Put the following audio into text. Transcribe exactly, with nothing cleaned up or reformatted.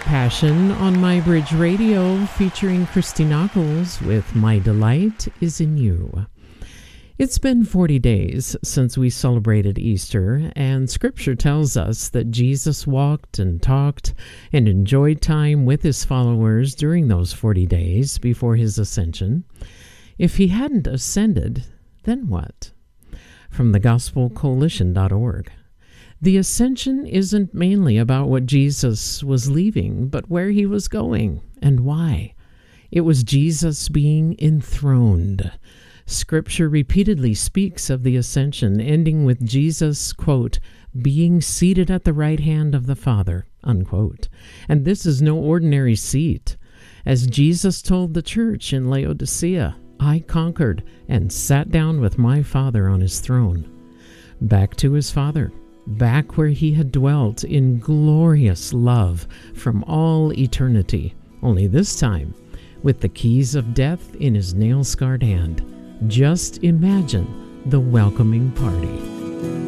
Passion on My Bridge Radio, featuring Christy Nockels with My Delight is in You. It's been forty days since we celebrated Easter, and Scripture tells us that Jesus walked and talked and enjoyed time with his followers during those forty days before his ascension. If he hadn't ascended, then what? From the gospel coalition dot org. The ascension isn't mainly about what Jesus was leaving, but where he was going and why. It was Jesus being enthroned. Scripture repeatedly speaks of the ascension, ending with Jesus, quote, being seated at the right hand of the Father, unquote. And this is no ordinary seat. As Jesus told the church in Laodicea, I conquered and sat down with my Father on his throne. Back to his Father. Back where he had dwelt in glorious love from all eternity, only this time with the keys of death in his nail-scarred hand. Just imagine the welcoming party.